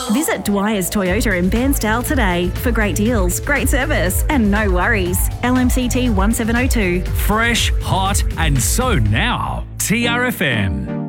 Visit Dwyer's Toyota in Bairnsdale today for great deals, great service and no worries. LMCT 1702. Fresh, hot and so now. TRFM.